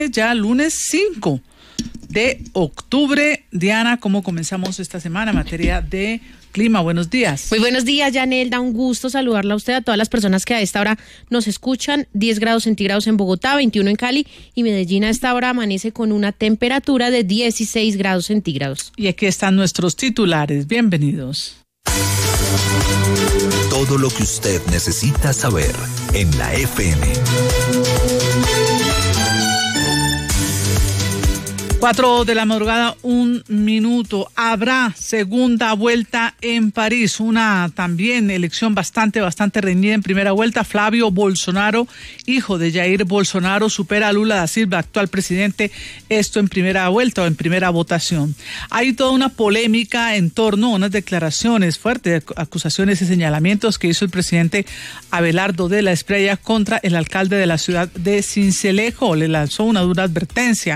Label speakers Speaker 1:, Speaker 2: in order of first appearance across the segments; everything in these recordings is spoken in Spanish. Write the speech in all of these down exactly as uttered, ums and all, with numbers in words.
Speaker 1: Ya lunes cinco de octubre. Diana, ¿cómo comenzamos esta semana en materia de clima? Buenos días.
Speaker 2: Muy buenos días, Yanelda. Un gusto saludarla a usted, a todas las personas que a esta hora nos escuchan. diez grados centígrados en Bogotá, veintiuno en Cali y Medellín. A esta hora amanece con una temperatura de dieciséis grados centígrados.
Speaker 1: Y aquí están nuestros titulares. Bienvenidos.
Speaker 3: Todo lo que usted necesita saber en la F M.
Speaker 1: Cuatro de la madrugada, un minuto. Habrá segunda vuelta en París, una también elección bastante, bastante reñida en primera vuelta. Flavio Bolsonaro, hijo de Jair Bolsonaro, supera a Lula da Silva, actual presidente, esto en primera vuelta o en primera votación. Hay toda una polémica en torno a unas declaraciones fuertes, acusaciones y señalamientos que hizo el presidente Abelardo de la Espriella contra el alcalde de la ciudad de Sincelejo. Le lanzó una dura advertencia.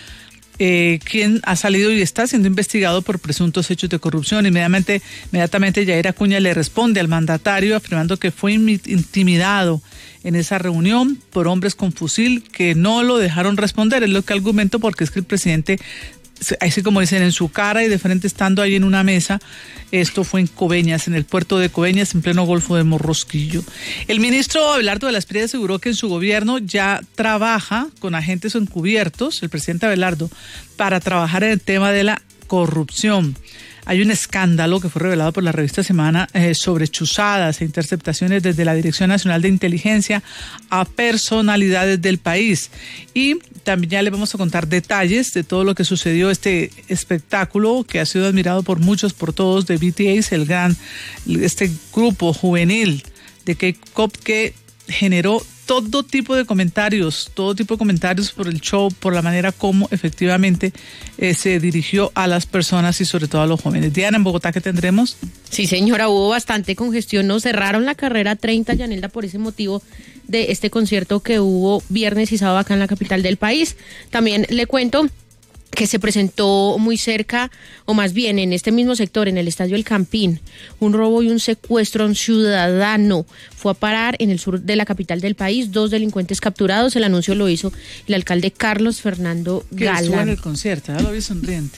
Speaker 1: Eh, quien ha salido y está siendo investigado por presuntos hechos de corrupción. Inmediatamente, inmediatamente Yair Acuña le responde al mandatario afirmando que fue intimidado en esa reunión por hombres con fusil que no lo dejaron responder. Es lo que argumento, porque es que el presidente, así como dicen, en su cara y de frente estando ahí en una mesa. Esto fue en Coveñas, en el puerto de Coveñas, en pleno Golfo de Morrosquillo. El ministro Abelardo de la Espriella aseguró que en su gobierno ya trabaja con agentes encubiertos, el presidente Abelardo, para trabajar en el tema de la corrupción. Hay un escándalo que fue revelado por la revista Semana eh, sobre chuzadas e interceptaciones desde la Dirección Nacional de Inteligencia a personalidades del país. Y también ya le vamos a contar detalles de todo lo que sucedió, este espectáculo que ha sido admirado por muchos, por todos, de B T S, el gran, este grupo juvenil de K-pop que generó todo tipo de comentarios, todo tipo de comentarios por el show, por la manera como efectivamente eh, se dirigió a las personas y sobre todo a los jóvenes. Diana, ¿en Bogotá qué tendremos?
Speaker 2: Sí, señora, hubo bastante congestión, nos cerraron la carrera treinta, Yanelda, por ese motivo de este concierto que hubo viernes y sábado acá en la capital del país. También le cuento que se presentó muy cerca, o más bien en este mismo sector, en el Estadio El Campín, un robo y un secuestro a un ciudadano. Fue a parar en el sur de la capital del país, dos delincuentes capturados. El anuncio lo hizo el alcalde Carlos Fernando Galán.
Speaker 1: Que estuvo en el concierto, ya lo vi sonriente.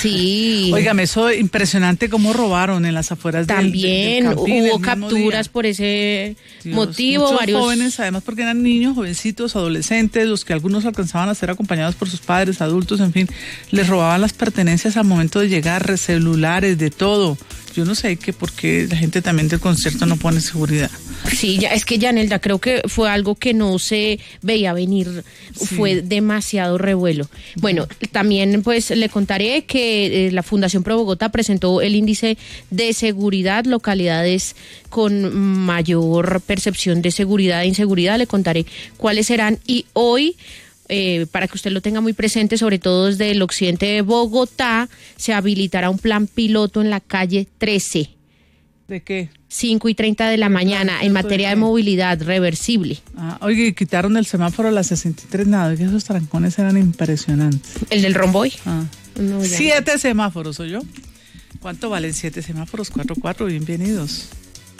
Speaker 2: Sí.
Speaker 1: Óigame, eso impresionante cómo robaron en las afueras
Speaker 2: También
Speaker 1: del, del Campín.
Speaker 2: Hubo capturas día. por ese
Speaker 1: Dios,
Speaker 2: motivo.
Speaker 1: Muchos
Speaker 2: varios
Speaker 1: jóvenes, además porque eran niños, jovencitos, adolescentes, los que algunos alcanzaban a ser acompañados por sus padres, adultos, en fin, les robaban las pertenencias al momento de llegar, celulares, de todo. Yo no sé qué, por qué la gente también del concierto no pone seguridad.
Speaker 2: Sí, ya, es que Yanelda, creo que fue algo que no se veía venir, sí. Fue demasiado revuelo. Bueno, también pues le contaré que eh, la Fundación Pro Bogotá presentó el índice de seguridad, localidades con mayor percepción de seguridad e inseguridad. Le contaré cuáles serán y hoy, Eh, para que usted lo tenga muy presente, sobre todo desde el occidente de Bogotá, se habilitará un plan piloto en la calle trece.
Speaker 1: ¿De qué?
Speaker 2: cinco y treinta de la mañana, en materia de, de movilidad reversible.
Speaker 1: Ah, oye, quitaron el semáforo a las sesenta y tres, nada, que esos trancones eran impresionantes.
Speaker 2: ¿El del romboy?
Speaker 1: Ah. No, siete no. semáforos, ¿soy yo? ¿Cuánto valen siete semáforos? Cuatro, cuatro, bienvenidos.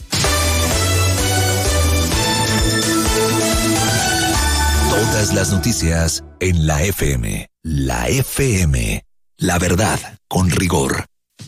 Speaker 3: Todas las noticias en la F M. La F M. La verdad con rigor.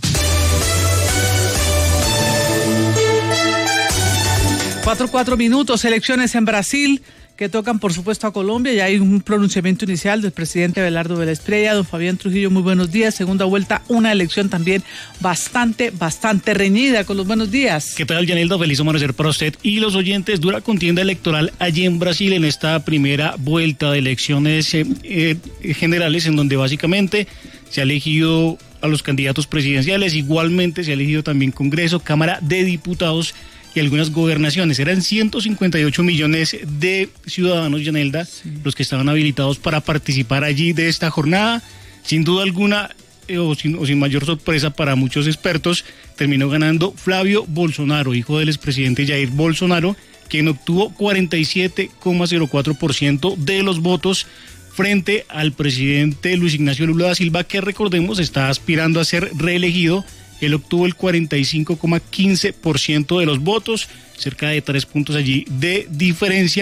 Speaker 1: Cuatro, cuatro minutos. Elecciones en Brasil que tocan, por supuesto, a Colombia. Ya hay un pronunciamiento inicial del presidente Abelardo de la Espriella. Don Fabián Trujillo, muy buenos días. Segunda vuelta, una elección también bastante, bastante reñida. Con los buenos días.
Speaker 4: ¿Qué tal, Yanelda? Feliz amanecer para usted y los oyentes. Dura contienda electoral allí en Brasil en esta primera vuelta de elecciones eh, eh, generales, en donde básicamente se ha elegido a los candidatos presidenciales. Igualmente se ha elegido también Congreso, Cámara de Diputados y algunas gobernaciones. Eran ciento cincuenta y ocho millones de ciudadanos, Yanelda, sí, los que estaban habilitados para participar allí de esta jornada. Sin duda alguna, eh, o, sin, o sin mayor sorpresa para muchos expertos, terminó ganando Flavio Bolsonaro, hijo del expresidente Jair Bolsonaro, quien obtuvo cuarenta y siete coma cero cuatro por ciento de los votos frente al presidente Luis Ignacio Lula da Silva, que recordemos está aspirando a ser reelegido. Él obtuvo el cuarenta y cinco coma quince por ciento de los votos, cerca de tres puntos allí de diferencia.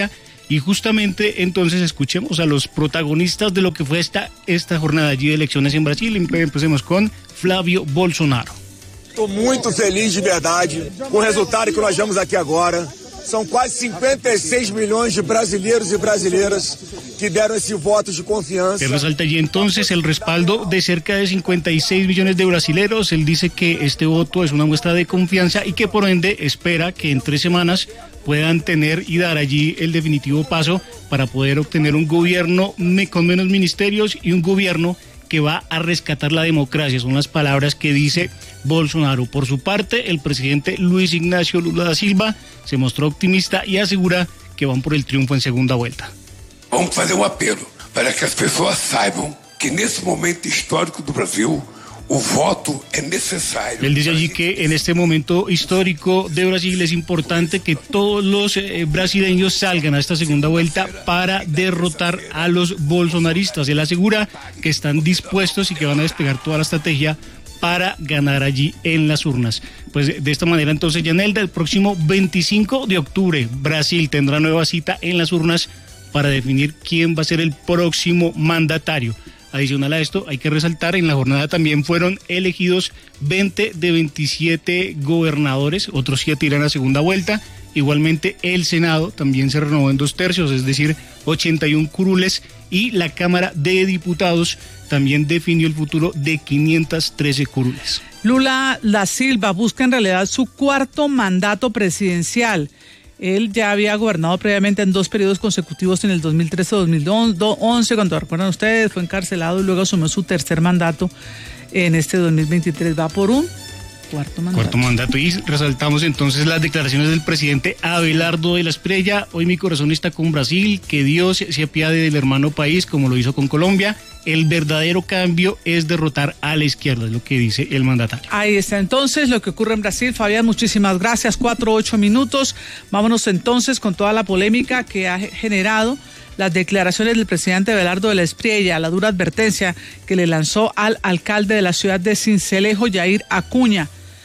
Speaker 4: Y justamente entonces escuchemos a los protagonistas de lo que fue esta, esta jornada allí de elecciones en Brasil. Empecemos con Flávio Bolsonaro.
Speaker 5: Estou muito feliz de verdade com o resultado que nós vemos aqui agora. São quase cincuenta y seis millones de brasileiros y brasileiras que dieron ese voto de confianza.
Speaker 4: Se resalta allí entonces el respaldo de cerca de cincuenta y seis millones de brasileros. Él dice que este voto es una muestra de confianza y que por ende espera que en tres semanas puedan tener y dar allí el definitivo paso para poder obtener un gobierno con menos ministerios y un gobierno que va a rescatar la democracia. Son las palabras que dice Bolsonaro. Por su parte, el presidente Luis Ignacio Lula da Silva se mostró optimista y asegura que van por el triunfo en segunda vuelta.
Speaker 6: Vamos fazer um apelo para que as pessoas saibam que nesse momento histórico do Brasil o voto es necesario.
Speaker 4: Él dice allí que en este momento histórico de Brasil es importante que todos los eh, brasileños salgan a esta segunda vuelta para derrotar a los bolsonaristas. Él asegura que están dispuestos y que van a desplegar toda la estrategia para ganar allí en las urnas. Pues de esta manera entonces, Yanelda, el próximo veinticinco de octubre Brasil tendrá nueva cita en las urnas para definir quién va a ser el próximo mandatario. Adicional a esto, hay que resaltar, en la jornada también fueron elegidos veinte de veintisiete gobernadores, otros siete irán a segunda vuelta. Igualmente el Senado también se renovó en dos tercios, es decir, ochenta y uno curules, y la Cámara de Diputados también definió el futuro de quinientos trece curules.
Speaker 1: Lula da Silva busca en realidad su cuarto mandato presidencial. Él ya había gobernado previamente en dos periodos consecutivos en el dos mil trece dos mil once, cuando recuerdan ustedes, fue encarcelado y luego asumió su tercer mandato en este dos mil veintitrés. Va por un cuarto mandato.
Speaker 4: Cuarto mandato. Y resaltamos entonces las declaraciones del presidente Abelardo de la Espriella. Hoy mi corazón está con Brasil, que Dios se apiade del hermano país como lo hizo con Colombia. El verdadero cambio es derrotar a la izquierda, es lo que dice el mandatario.
Speaker 1: Ahí está entonces lo que ocurre en Brasil. Fabián, muchísimas gracias. Cuatro, ocho minutos. Vámonos entonces con toda la polémica que ha generado las declaraciones del presidente Abelardo de la Espriella, la dura advertencia que le lanzó al alcalde de la ciudad de Sincelejo, Yair Acuña,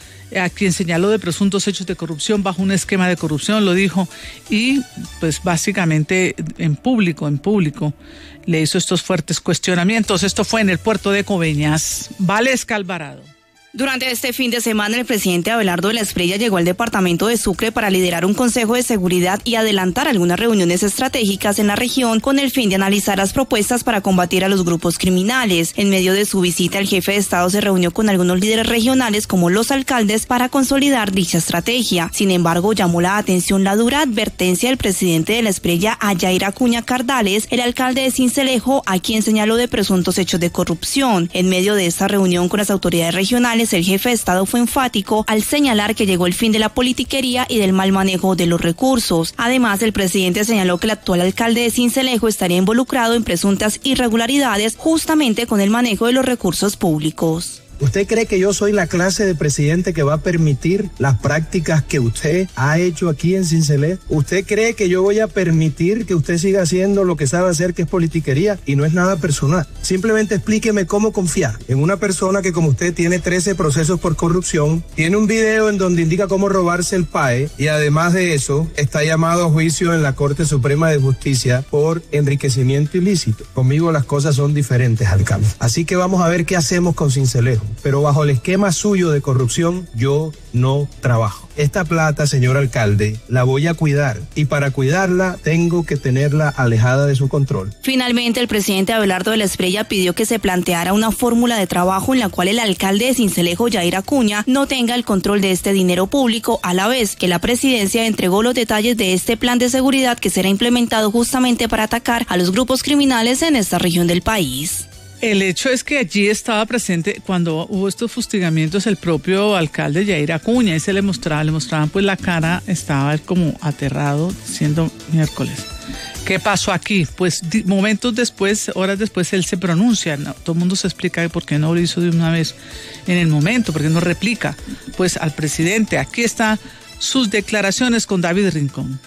Speaker 1: a quien señaló de presuntos hechos de corrupción bajo un esquema de corrupción, lo dijo, y pues básicamente en público, en público, le hizo estos fuertes cuestionamientos. Esto fue en el puerto de Coveñas. Valesca Alvarado.
Speaker 7: Durante este fin de semana, el presidente Abelardo de la Espriella llegó al departamento de Sucre para liderar un consejo de seguridad y adelantar algunas reuniones estratégicas en la región con el fin de analizar las propuestas para combatir a los grupos criminales. En medio de su visita, el jefe de Estado se reunió con algunos líderes regionales como los alcaldes para consolidar dicha estrategia. Sin embargo, llamó la atención la dura advertencia del presidente de la Espriella a Yair Acuña Cardales, el alcalde de Sincelejo, a quien señaló de presuntos hechos de corrupción. En medio de esta reunión con las autoridades regionales, el jefe de Estado fue enfático al señalar que llegó el fin de la politiquería y del mal manejo de los recursos. Además, el presidente señaló que el actual alcalde de Sincelejo estaría involucrado en presuntas irregularidades justamente con el manejo de los recursos públicos.
Speaker 8: ¿Usted cree que yo soy la clase de presidente que va a permitir las prácticas que usted ha hecho aquí en Sincelejo? ¿Usted cree que yo voy a permitir que usted siga haciendo lo que sabe hacer, que es politiquería? Y no es nada personal. Simplemente explíqueme cómo confiar en una persona que, como usted, tiene trece procesos por corrupción, tiene un video en donde indica cómo robarse el P A E y además de eso está llamado a juicio en la Corte Suprema de Justicia por enriquecimiento ilícito. Conmigo las cosas son diferentes, alcalde. Así que vamos a ver qué hacemos con Sincelejo. Pero bajo el esquema suyo de corrupción, yo no trabajo. Esta plata, señor alcalde, la voy a cuidar y para cuidarla tengo que tenerla alejada de su control.
Speaker 7: Finalmente, el presidente Abelardo de la Espriella pidió que se planteara una fórmula de trabajo en la cual el alcalde de Sincelejo, Yair Acuña, no tenga el control de este dinero público, a la vez que la presidencia entregó los detalles de este plan de seguridad que será implementado justamente para atacar a los grupos criminales en esta región del país.
Speaker 1: El hecho es que allí estaba presente cuando hubo estos fustigamientos el propio alcalde Yair Acuña y se le mostraba, le mostraban pues la cara, estaba como aterrado diciendo miércoles. ¿Qué pasó aquí? Pues di, momentos después, horas después, él se pronuncia. No, todo el mundo se explica por qué no lo hizo de una vez en el momento, por qué no replica pues al presidente. Aquí están sus declaraciones con David Rincón.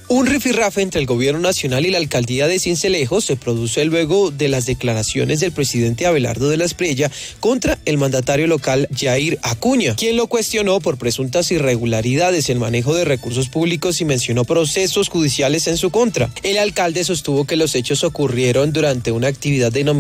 Speaker 9: Un rifirrafe entre el gobierno nacional y la alcaldía de Sincelejo se produce luego de las declaraciones del presidente Abelardo de la Espriella contra el mandatario local Yair Acuña, quien lo cuestionó por presuntas irregularidades en manejo de recursos públicos y mencionó procesos judiciales en su contra. El alcalde sostuvo que los hechos ocurrieron durante una actividad denominada